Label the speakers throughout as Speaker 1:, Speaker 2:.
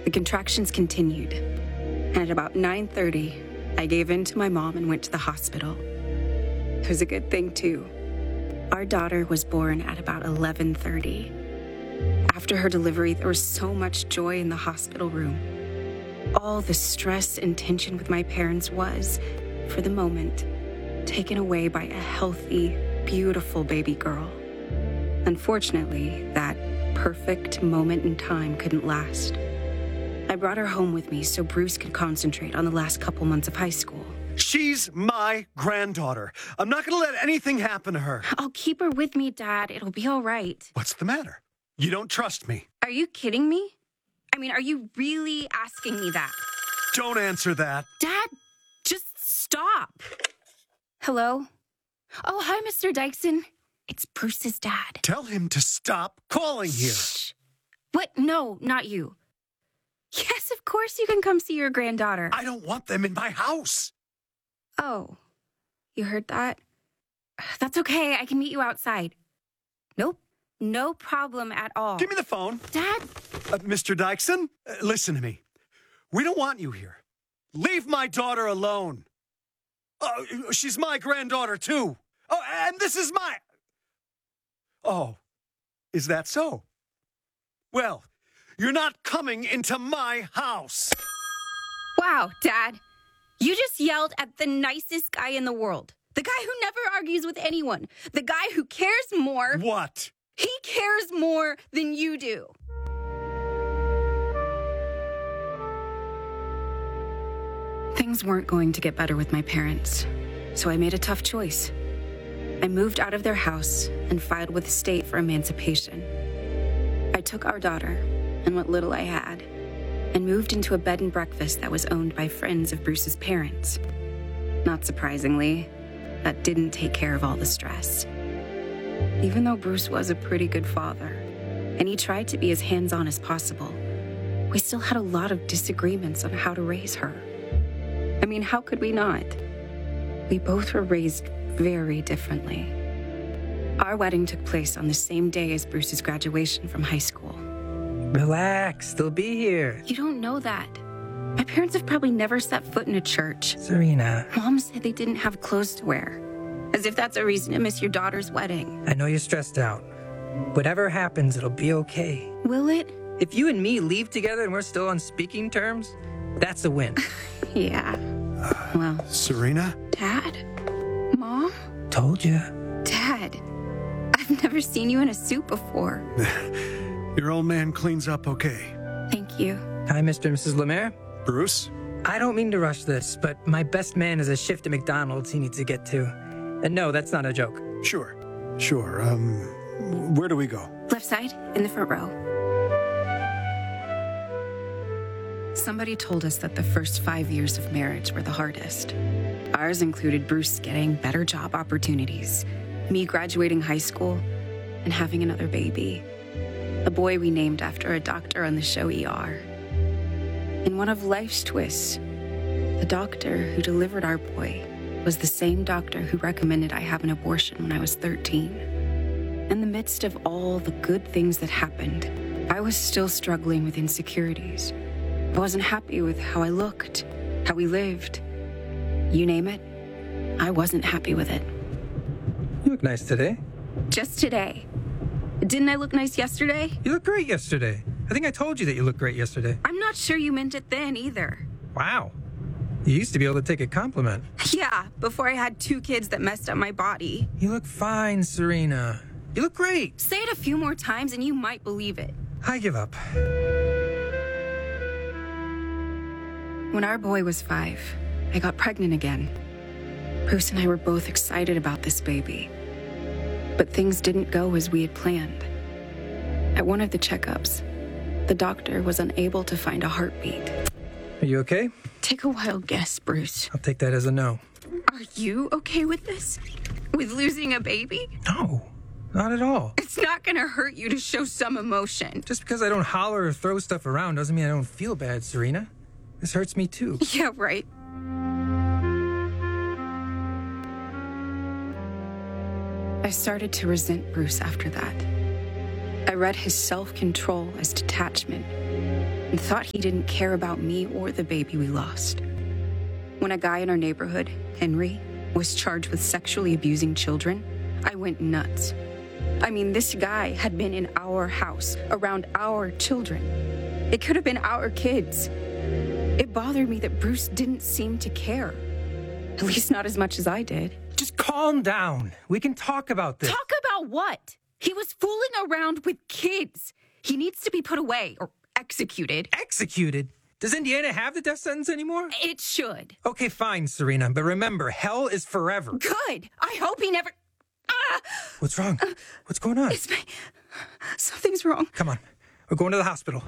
Speaker 1: The contractions continued, and at about 9:30, I gave in to my mom and went to the hospital. It was a good thing, too. Our daughter was born at about 11:30. After her delivery, there was so much joy in the hospital room. All the stress and tension with my parents was, for the moment, taken away by a healthy, beautiful baby girl. Unfortunately, that perfect moment in time couldn't last. I brought her home with me so Bruce could concentrate on the last couple months of high school.
Speaker 2: She's my granddaughter. I'm not going to let anything happen to her.
Speaker 1: I'll keep her with me, Dad. It'll be all right.
Speaker 2: What's the matter? You don't trust me.
Speaker 1: Are you kidding me? I mean, are you really asking me that?
Speaker 2: Don't answer that.
Speaker 1: Dad, just stop. Hello? Oh, hi, Mr. Dykson. It's Bruce's dad.
Speaker 2: Tell him to stop calling here.
Speaker 1: Shh. What? No, not you. Yes, of course you can come see your granddaughter.
Speaker 2: I don't want them in my house.
Speaker 1: Oh, you heard that? That's okay. I can meet you outside. Nope. No problem at all.
Speaker 2: Give me the phone.
Speaker 1: Dad?
Speaker 2: Mr. Dykson, listen to me. We don't want you here. Leave my daughter alone. She's my granddaughter, too. Oh, and this is my... Oh, is that so? Well, you're not coming into my house.
Speaker 1: Wow, Dad. You just yelled at the nicest guy in the world. The guy who never argues with anyone. The guy who cares more.
Speaker 2: What?
Speaker 1: He cares more than you do. Things weren't going to get better with my parents, so I made a tough choice. I moved out of their house and filed with the state for emancipation. I took our daughter and what little I had and moved into a bed and breakfast that was owned by friends of Bruce's parents. Not surprisingly, that didn't take care of all the stress. Even though Bruce was a pretty good father, and he tried to be as hands-on as possible, we still had a lot of disagreements on how to raise her. I mean, how could we not? We both were raised very differently. Our wedding took place on the same day as Bruce's graduation from high school.
Speaker 3: Relax, they'll be here.
Speaker 1: You don't know that. My parents have probably never set foot in a church.
Speaker 3: Serena.
Speaker 1: Mom said they didn't have clothes to wear. As if that's a reason to miss your daughter's wedding.
Speaker 3: I know you're stressed out. Whatever happens, it'll be okay.
Speaker 1: Will it?
Speaker 3: If you and me leave together and we're still on speaking terms, that's a win.
Speaker 1: Yeah. Well,
Speaker 2: Serena?
Speaker 1: Dad? Mom?
Speaker 3: Told ya.
Speaker 1: Dad, I've never seen you in a suit before.
Speaker 2: Your old man cleans up okay.
Speaker 1: Thank you.
Speaker 3: Hi, Mr. and Mrs. Lemaire.
Speaker 2: Bruce?
Speaker 3: I don't mean to rush this, but my best man has a shift at McDonald's he needs to get to. And no, that's not a joke.
Speaker 2: Sure. Where do we go?
Speaker 1: Left side, in the front row. Somebody told us that the first 5 years of marriage were the hardest. Ours included Bruce getting better job opportunities, me graduating high school, and having another baby. A boy we named after a doctor on the show ER. In one of life's twists, the doctor who delivered our boy was the same doctor who recommended I have an abortion when I was 13. In the midst of all the good things that happened, I was still struggling with insecurities. I wasn't happy with how I looked, how we lived. You name it, I wasn't happy with it.
Speaker 3: You look nice today.
Speaker 1: Just today. Didn't I look nice yesterday?
Speaker 3: You look great yesterday. I think I told you that you looked great yesterday.
Speaker 1: I'm not sure you meant it then either.
Speaker 3: Wow. You used to be able to take a compliment.
Speaker 1: Yeah, before I had 2 kids that messed up my body.
Speaker 3: You look fine, Serena. You look great.
Speaker 1: Say it a few more times and you might believe it.
Speaker 3: I give up.
Speaker 1: When our boy was 5, I got pregnant again. Bruce and I were both excited about this baby. But things didn't go as we had planned. At one of the checkups, the doctor was unable to find a heartbeat.
Speaker 3: Are you okay?
Speaker 1: Take a wild guess, Bruce.
Speaker 3: I'll take that as a no.
Speaker 1: Are you okay with this? With losing a baby?
Speaker 3: No, not at all.
Speaker 1: It's not gonna hurt you to show some emotion.
Speaker 3: Just because I don't holler or throw stuff around doesn't mean I don't feel bad, Serena. This hurts me too.
Speaker 1: Yeah, right. I started to resent Bruce after that. I read his self-control as detachment. and thought he didn't care about me or the baby we lost. When a guy in our neighborhood, Henry, was charged with sexually abusing children, I went nuts. I mean, this guy had been in our house, around our children. It could have been our kids. It bothered me that Bruce didn't seem to care. At least not as much as I did.
Speaker 3: Just calm down. We can talk about this.
Speaker 1: Talk about what? He was fooling around with kids. He needs to be put away or executed.
Speaker 3: Executed? Does Indiana have the death sentence anymore?
Speaker 1: It should.
Speaker 3: Okay, fine, Serena, but remember, hell is forever.
Speaker 1: Good. I hope he never...
Speaker 3: What's wrong? What's going on?
Speaker 1: It's me. Something's wrong.
Speaker 3: Come on. We're going to the hospital.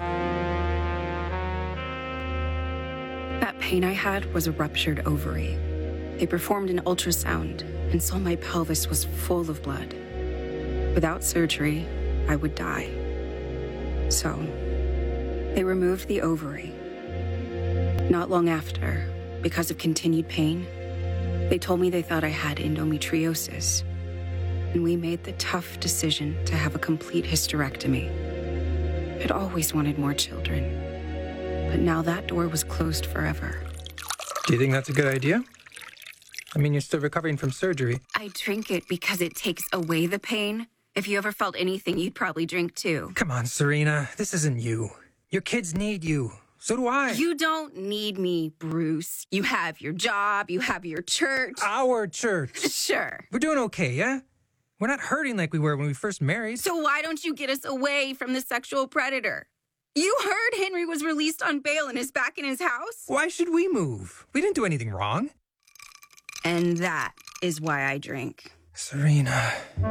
Speaker 1: That pain I had was a ruptured ovary. They performed an ultrasound and saw my pelvis was full of blood. Without surgery, I would die. So, they removed the ovary. Not long after, because of continued pain, they told me they thought I had endometriosis. And we made the tough decision to have a complete hysterectomy. I'd always wanted more children, but now that door was closed forever.
Speaker 3: Do you think that's a good idea? I mean, you're still recovering from surgery.
Speaker 1: I drink it because it takes away the pain. If you ever felt anything, you'd probably drink too.
Speaker 3: Come on, Serena. This isn't you. Your kids need you. So do I.
Speaker 1: You don't need me, Bruce. You have your job, you have your church.
Speaker 3: Our church.
Speaker 1: Sure.
Speaker 3: We're doing okay, yeah? We're not hurting like we were when we first married.
Speaker 1: So why don't you get us away from the sexual predator? You heard Henry was released on bail and is back in his house?
Speaker 3: Why should we move? We didn't do anything wrong.
Speaker 1: And that is why I drink.
Speaker 3: Serena.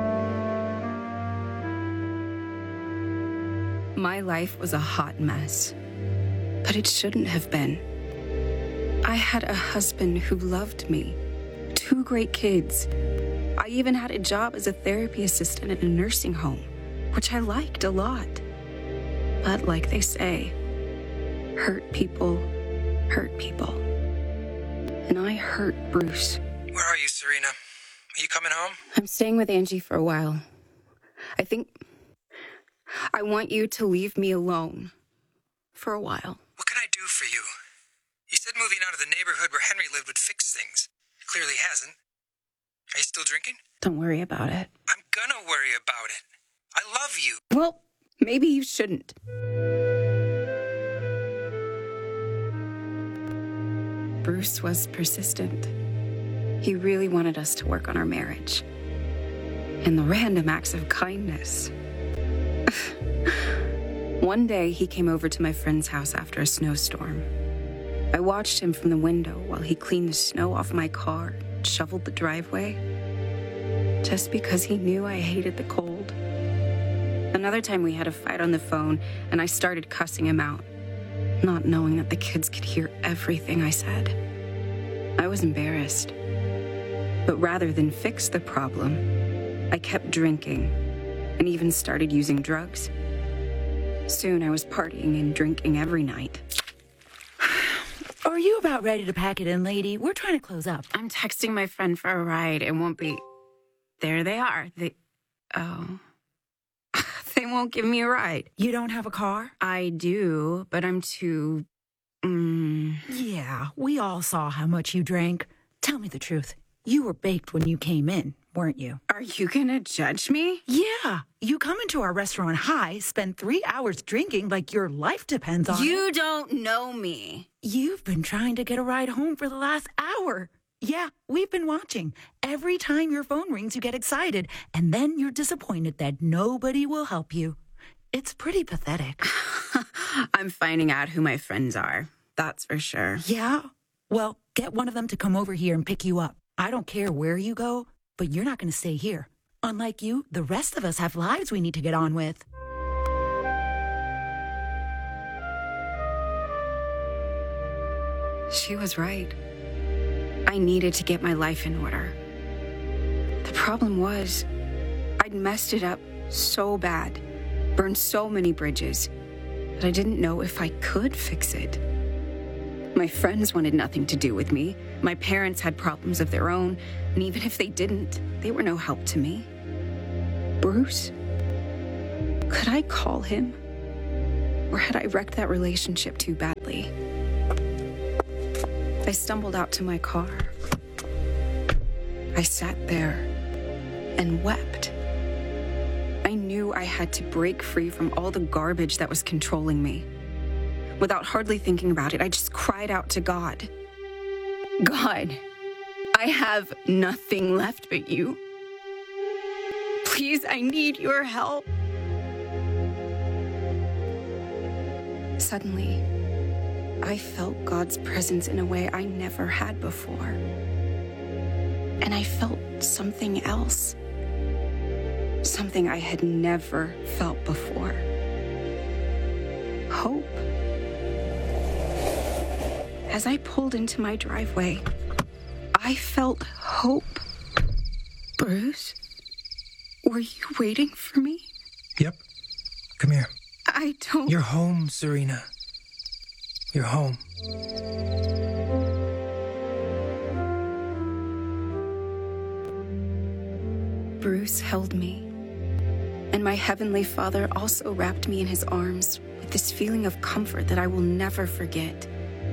Speaker 1: My life was a hot mess, but it shouldn't have been. I had a husband who loved me, 2 great kids. I even had a job as a therapy assistant at a nursing home, which I liked a lot. But like they say, hurt people hurt people. And I hurt Bruce.
Speaker 3: Where are you, Serena? Are you coming home?
Speaker 1: I'm staying with Angie for a while. I want you to leave me alone for a while.
Speaker 3: What can I do for you? You said moving out of the neighborhood where Henry lived would fix things. It clearly hasn't. Are you still drinking?
Speaker 1: Don't worry about it.
Speaker 3: I'm gonna worry about it. I love you.
Speaker 1: Well, maybe you shouldn't. Bruce was persistent. He really wanted us to work on our marriage. And the random acts of kindness. One day, he came over to my friend's house after a snowstorm. I watched him from the window while he cleaned the snow off my car, shoveled the driveway, just because he knew I hated the cold. Another time we had a fight on the phone, and I started cussing him out, not knowing that the kids could hear everything I said. I was embarrassed. But rather than fix the problem, I kept drinking and even started using drugs. Soon I was partying and drinking every night.
Speaker 4: Are you about ready to pack it in, lady? We're trying to close up.
Speaker 1: I'm texting my friend for a ride. It won't be... There they are. They won't give me a ride.
Speaker 4: You don't have a car?
Speaker 1: I do, but I'm too...
Speaker 4: Yeah, we all saw how much you drank. Tell me the truth. You were baked when you came in, weren't you?
Speaker 1: Are you gonna judge me?
Speaker 4: Yeah. You come into our restaurant high, spend 3 hours drinking like your life depends on it.
Speaker 1: You don't know me.
Speaker 4: You've been trying to get a ride home for the last hour. Yeah, we've been watching. Every time your phone rings, you get excited, and then you're disappointed that nobody will help you. It's pretty pathetic.
Speaker 1: I'm finding out who my friends are. That's for sure.
Speaker 4: Yeah? Well, get one of them to come over here and pick you up. I don't care where you go, but you're not going to stay here. Unlike you, the rest of us have lives we need to get on with.
Speaker 1: She was right. I needed to get my life in order. The problem was, I'd messed it up so bad, burned so many bridges, that I didn't know if I could fix it. My friends wanted nothing to do with me. My parents had problems of their own, and even if they didn't, they were no help to me. Bruce? Could I call him? Or had I wrecked that relationship too badly? I stumbled out to my car. I sat there and wept. I knew I had to break free from all the garbage that was controlling me. Without hardly thinking about it, I just cried out to God. God, I have nothing left but you. Please, I need your help. Suddenly, I felt God's presence in a way I never had before. And I felt something else. Something I had never felt before. Hope. As I pulled into my driveway, I felt hope. Bruce, were you waiting for me?
Speaker 3: Yep. Come here.
Speaker 1: I don't...
Speaker 3: You're home, Serena. You're home.
Speaker 1: Bruce held me, and my Heavenly Father also wrapped me in his arms with this feeling of comfort that I will never forget.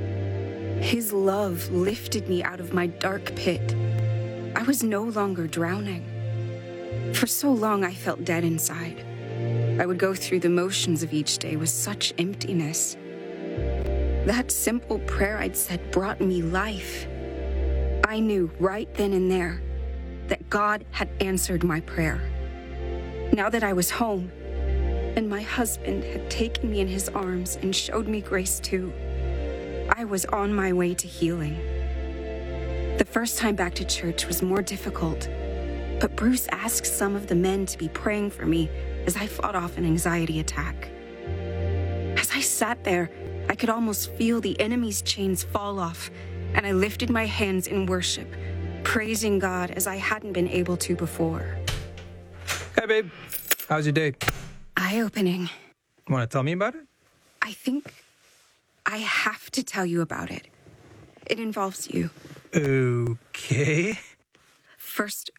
Speaker 1: His love lifted me out of my dark pit. I was no longer drowning. For so long, I felt dead inside. I would go through the motions of each day with such emptiness. That simple prayer I'd said brought me life. I knew right then and there that God had answered my prayer. Now that I was home, and my husband had taken me in his arms and showed me grace too, I was on my way to healing. The first time back to church was more difficult, but Bruce asked some of the men to be praying for me as I fought off an anxiety attack. As I sat there, I could almost feel the enemy's chains fall off, and I lifted my hands in worship, praising God as I hadn't been able to before.
Speaker 3: Hey, babe. How's your day?
Speaker 1: Eye-opening.
Speaker 3: Want to tell me about it?
Speaker 1: I think I have to tell you about it. It involves you.
Speaker 3: Okay.
Speaker 1: First,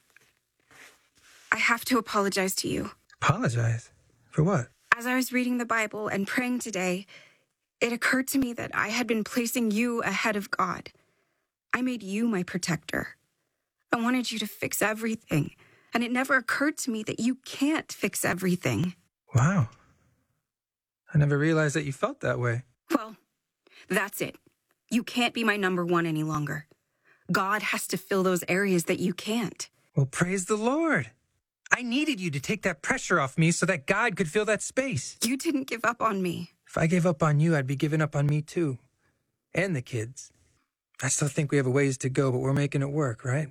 Speaker 1: I have to apologize to you.
Speaker 3: Apologize? For what?
Speaker 1: As I was reading the Bible and praying today, it occurred to me that I had been placing you ahead of God. I made you my protector. I wanted you to fix everything, and it never occurred to me that you can't fix everything.
Speaker 3: Wow. I never realized that you felt that way.
Speaker 1: Well, that's it. You can't be my number one any longer. God has to fill those areas that you can't.
Speaker 3: Well, praise the Lord. I needed you to take that pressure off me so that God could fill that space.
Speaker 1: You didn't give up on me.
Speaker 3: If I gave up on you, I'd be giving up on me too. And the kids. I still think we have a ways to go, but we're making it work, right?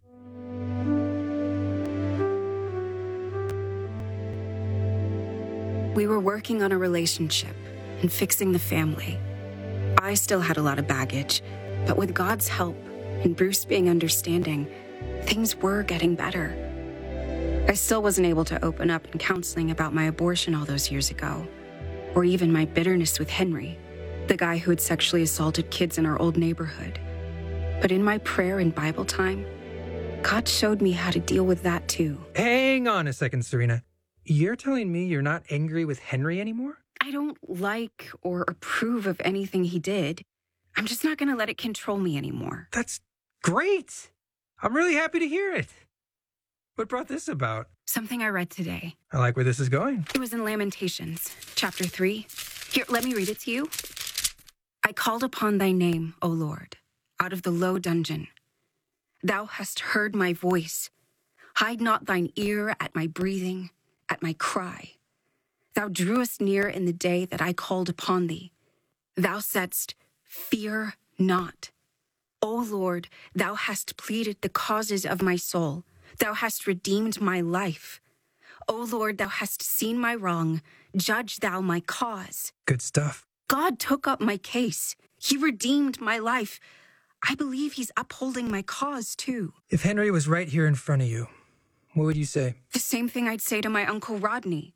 Speaker 1: We were working on a relationship and fixing the family. I still had a lot of baggage, but with God's help and Bruce being understanding, things were getting better. I still wasn't able to open up in counseling about my abortion all those years ago, or even my bitterness with Henry, the guy who had sexually assaulted kids in our old neighborhood. But in my prayer and Bible time, God showed me how to deal with that too.
Speaker 3: Hang on a second, Serena. You're telling me you're not angry with Henry anymore?
Speaker 1: I don't like or approve of anything he did. I'm just not going to let it control me anymore.
Speaker 3: That's great. I'm really happy to hear it. What brought this about?
Speaker 1: Something I read today.
Speaker 3: I like where this is going.
Speaker 1: It was in Lamentations, chapter 3. Here, let me read it to you. I called upon thy name, O Lord, out of the low dungeon. Thou hast heard my voice. Hide not thine ear at my breathing, at my cry. Thou drewest near in the day that I called upon thee. Thou saidst, fear not. O Lord, thou hast pleaded the causes of my soul. Thou hast redeemed my life. O Lord, thou hast seen my wrong. Judge thou my cause.
Speaker 3: Good stuff.
Speaker 1: God took up my case. He redeemed my life. I believe he's upholding my cause, too.
Speaker 3: If Henry was right here in front of you, what would you say?
Speaker 1: The same thing I'd say to my Uncle Rodney.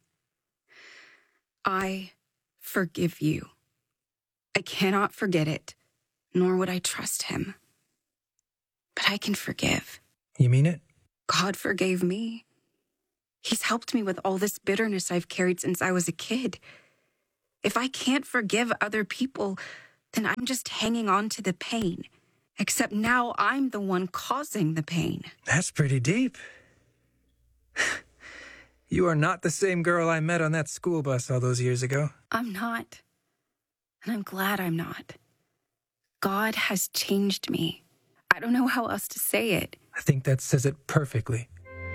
Speaker 1: I forgive you. I cannot forget it, nor would I trust him. But I can forgive.
Speaker 3: You mean it?
Speaker 1: God forgave me. He's helped me with all this bitterness I've carried since I was a kid. If I can't forgive other people, then I'm just hanging on to the pain. Except now I'm the one causing the pain.
Speaker 3: That's pretty deep. You are not the same girl I met on that school bus all those years ago.
Speaker 1: I'm not. And I'm glad I'm not. God has changed me. I don't know how else to say it.
Speaker 3: I think that says it perfectly.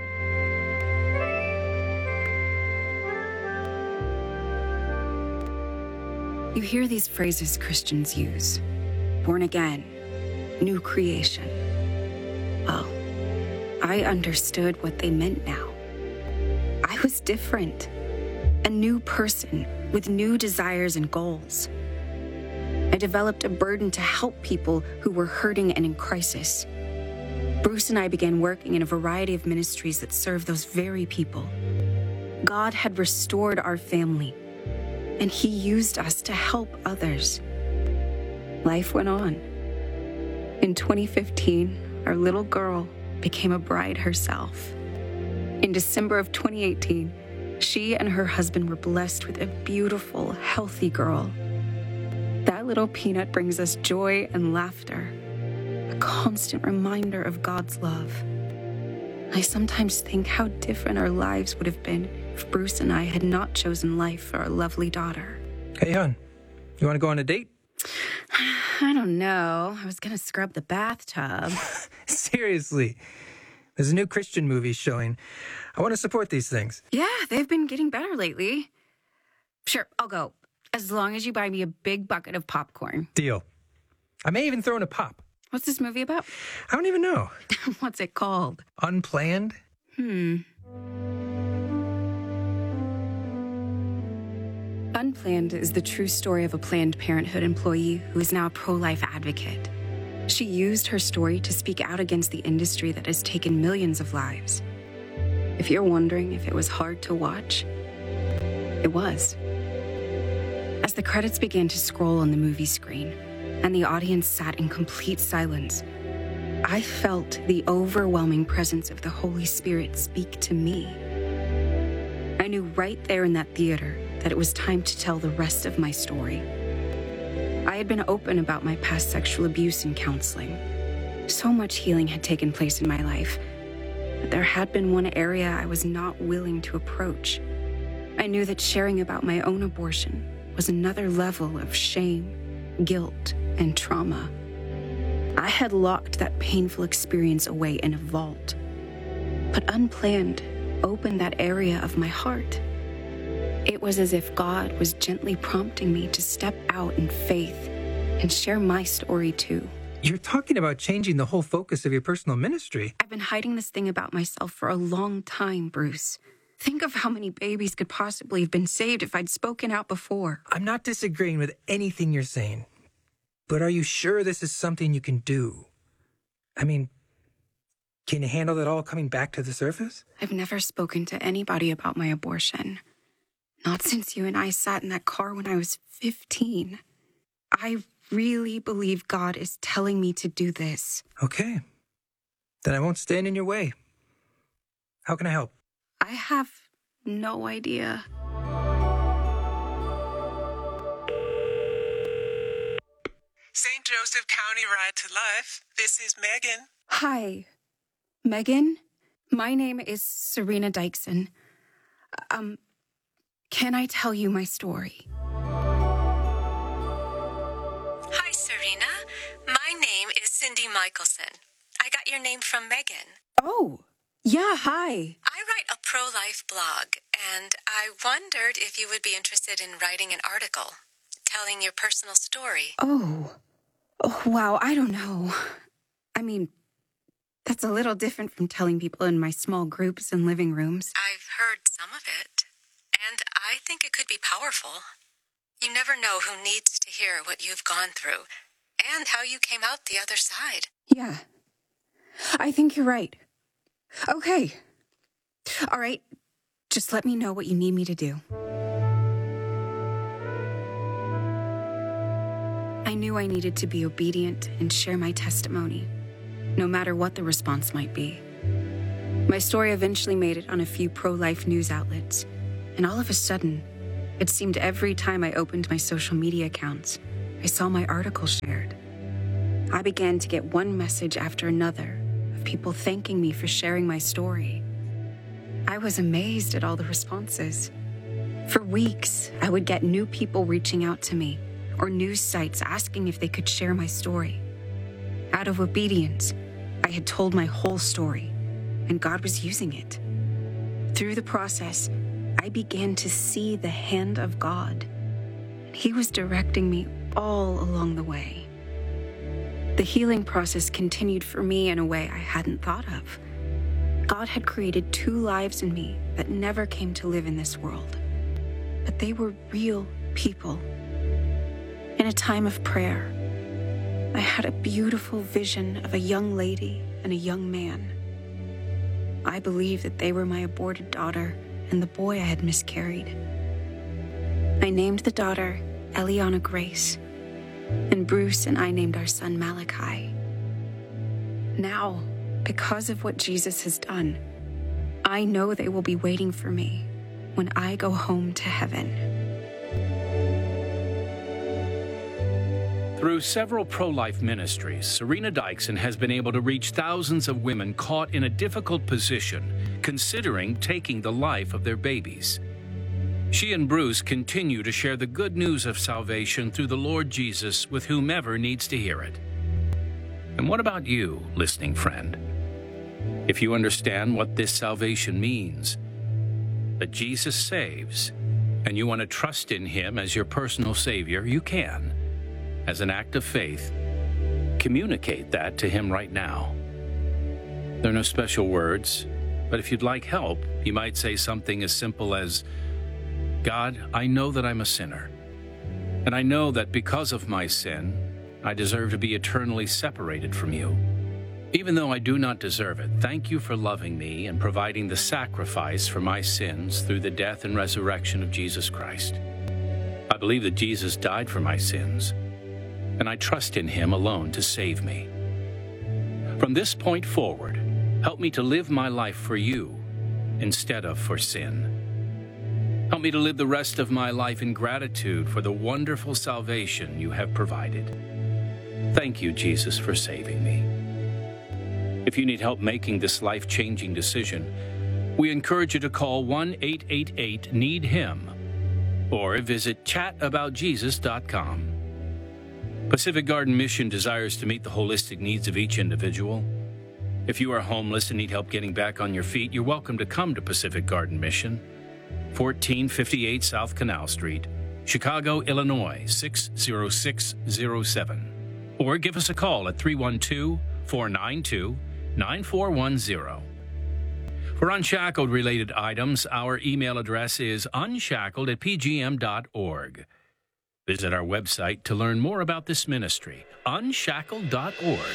Speaker 1: You hear these phrases Christians use. Born again. New creation. Well, I understood what they meant now. I was different. A new person with new desires and goals. I developed a burden to help people who were hurting and in crisis. Bruce and I began working in a variety of ministries that serve those very people. God had restored our family, and He used us to help others. Life went on. In 2015, our little girl became a bride herself. In December of 2018, she and her husband were blessed with a beautiful, healthy girl. That little peanut brings us joy and laughter, a constant reminder of God's love. I sometimes think how different our lives would have been if Bruce and I had not chosen life for our lovely daughter.
Speaker 3: Hey, hon, you want to go on a date?
Speaker 1: I don't know. I was going to scrub the bathtub.
Speaker 3: Seriously. There's a new Christian movie showing. I want to support these things.
Speaker 1: Yeah, they've been getting better lately. Sure, I'll go. As long as you buy me a big bucket of popcorn.
Speaker 3: Deal. I may even throw in a pop.
Speaker 1: What's this movie about?
Speaker 3: I don't even know.
Speaker 1: What's it called?
Speaker 3: Unplanned?
Speaker 1: Unplanned is the true story of a Planned Parenthood employee who is now a pro-life advocate. She used her story to speak out against the industry that has taken millions of lives. If you're wondering if it was hard to watch, it was. As the credits began to scroll on the movie screen and the audience sat in complete silence, I felt the overwhelming presence of the Holy Spirit speak to me. I knew right there in that theater that it was time to tell the rest of my story. I had been open about my past sexual abuse in counseling. So much healing had taken place in my life, but there had been one area I was not willing to approach. I knew that sharing about my own abortion was another level of shame, guilt, and trauma. I had locked that painful experience away in a vault. But Unplanned opened that area of my heart. It was as if God was gently prompting me to step out in faith and share my story too.
Speaker 3: You're talking about changing the whole focus of your personal ministry.
Speaker 1: I've been hiding this thing about myself for a long time, Bruce. Think of how many babies could possibly have been saved if I'd spoken out before.
Speaker 3: I'm not disagreeing with anything you're saying, but are you sure this is something you can do? I mean, can you handle that all coming back to the surface?
Speaker 1: I've never spoken to anybody about my abortion. Not since you and I sat in that car when I was 15. I really believe God is telling me to do this.
Speaker 3: Okay. Then I won't stand in your way. How can I help?
Speaker 1: I have no idea.
Speaker 5: St. Joseph County Ride to Life. This is Megan.
Speaker 1: Hi, Megan. My name is Serena Dykson. Can I tell you my story?
Speaker 6: Hi, Serena. My name is Cindy Michelson. I got your name from Megan.
Speaker 1: Oh, yeah, hi.
Speaker 6: I write a pro-life blog, and I wondered if you would be interested in writing an article, telling your personal story.
Speaker 1: Oh, wow, I don't know. I mean, that's a little different from telling people in my small groups and living rooms.
Speaker 6: I've heard some of it, and I think it could be powerful. You never know who needs to hear what you've gone through and how you came out the other side.
Speaker 1: Yeah, I think you're right. Okay. All right, just let me know what you need me to do. I knew I needed to be obedient and share my testimony, no matter what the response might be. My story eventually made it on a few pro-life news outlets, and all of a sudden, It seemed every time I opened my social media accounts, I saw my article shared. I began to get one message after another of people thanking me for sharing my story. I was amazed at all the responses. For weeks, I would get new people reaching out to me or news sites asking if they could share my story. Out of obedience, I had told my whole story, and God was using it. Through the process, I began to see the hand of God. He was directing me all along the way. The healing process continued for me in a way I hadn't thought of. God had created two lives in me that never came to live in this world, but they were real people. In a time of prayer, I had a beautiful vision of a young lady and a young man. I believed that they were my aborted daughter and the boy I had miscarried. I named the daughter Eliana Grace, and Bruce and I named our son Malachi. Now, because of what Jesus has done, I know they will be waiting for me when I go home to heaven.
Speaker 7: Through several pro-life ministries, Serena Dykson has been able to reach thousands of women caught in a difficult position, considering taking the life of their babies. She and Bruce continue to share the good news of salvation through the Lord Jesus with whomever needs to hear it. And what about you, listening friend? If you understand what this salvation means, that Jesus saves, and you want to trust in Him as your personal Savior, you can. As an act of faith, communicate that to Him right now. There are no special words, but if you'd like help, you might say something as simple as, God, I know that I'm a sinner, and I know that because of my sin, I deserve to be eternally separated from you. Even though I do not deserve it, thank you for loving me and providing the sacrifice for my sins through the death and resurrection of Jesus Christ. I believe that Jesus died for my sins, and I trust in Him alone to save me. From this point forward, help me to live my life for you instead of for sin. Help me to live the rest of my life in gratitude for the wonderful salvation you have provided. Thank you, Jesus, for saving me. If you need help making this life-changing decision, we encourage you to call 1-888-NEED-HIM or visit chataboutjesus.com. Pacific Garden Mission desires to meet the holistic needs of each individual. If you are homeless and need help getting back on your feet, you're welcome to come to Pacific Garden Mission, 1458 South Canal Street, Chicago, Illinois, 60607. Or give us a call at 312-492-9410. For Unshackled-related items, our email address is unshackled@pgm.org. Visit our website to learn more about this ministry, unshackled.org.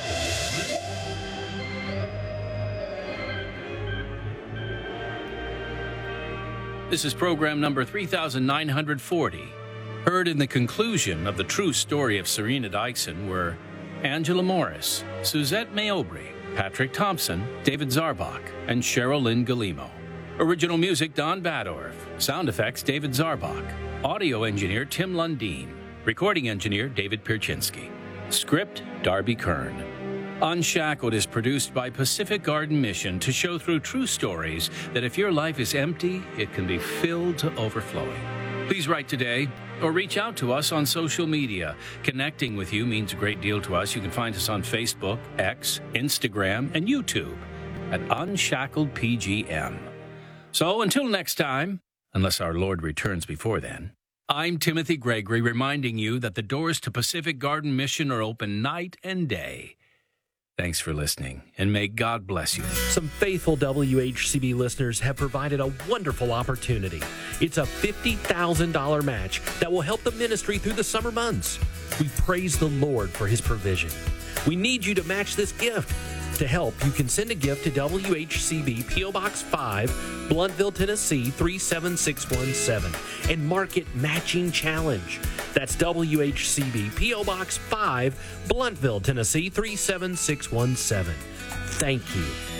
Speaker 7: This is program number 3940. Heard in the conclusion of the true story of Serena Dykson were Angela Morris, Suzette Mayobry, Patrick Thompson, David Zarbach, and Cheryl Lynn Galimo. Original music, Don Badorf. Sound effects, David Zarbach. Audio engineer, Tim Lundeen. Recording engineer, David Pierczynski. Script, Darby Kern. Unshackled is produced by Pacific Garden Mission to show through true stories that if your life is empty, it can be filled to overflowing. Please write today or reach out to us on social media. Connecting with you means a great deal to us. You can find us on Facebook, X, Instagram, and YouTube at Unshackled PGM. So until next time, unless our Lord returns before then, I'm Timothy Gregory reminding you that the doors to Pacific Garden Mission are open night and day. Thanks for listening, and may God bless you.
Speaker 8: Some faithful WHCB listeners have provided a wonderful opportunity. It's a $50,000 match that will help the ministry through the summer months. We praise the Lord for His provision. We need you to match this gift. To help, you can send a gift to WHCB P.O. Box 5, Blountville, Tennessee 37617, and mark it Matching Challenge. That's WHCB P.O. Box 5, Blountville, Tennessee 37617. Thank you.